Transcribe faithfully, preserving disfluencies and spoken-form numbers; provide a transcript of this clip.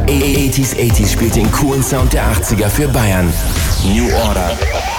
achtziger, achtziger spielt den coolen Sound der achtziger für Bayern. New Order.